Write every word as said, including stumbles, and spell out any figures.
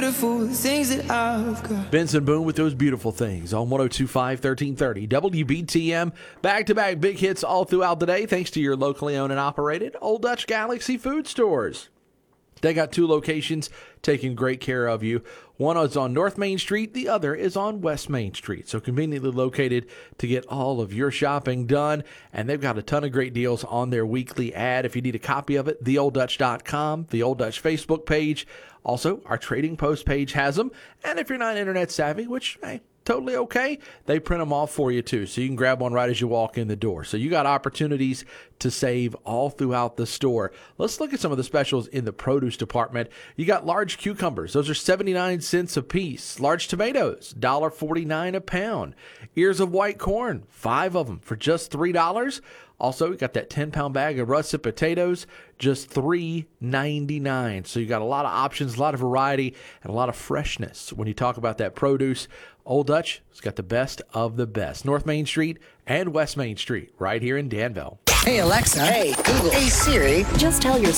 beautiful things that I've got. Benson Boone with those beautiful things on one oh two point five, thirteen thirty W B T M. Back-to-back big hits all throughout the day thanks to your locally owned and operated Old Dutch Galaxy food stores. They got two locations taking great care of you. One is on North Main Street. The other is on West Main Street. So conveniently located to get all of your shopping done. And they've got a ton of great deals on their weekly ad. If you need a copy of it, the old dutch dot com, the Old Dutch Facebook page. Also, our Trading Post page has them. And if you're not internet savvy, which, hey, totally okay, they print them off for you too. So you can grab one right as you walk in the door. So you got opportunities to save all throughout the store. Let's look at some of the specials in the produce department. You got large cucumbers. Those are seventy-nine cents a piece. Large tomatoes, one dollar forty-nine a pound. Ears of white corn, five of them for just three dollars. Also, we got that ten-pound bag of russet potatoes, just three ninety-nine. So you got a lot of options, a lot of variety, and a lot of freshness. When you talk about that produce, Old Dutch has got the best of the best. North Main Street and West Main Street, right here in Danville. Hey, Alexa. Hey, Google. Hey, Siri. Just tell your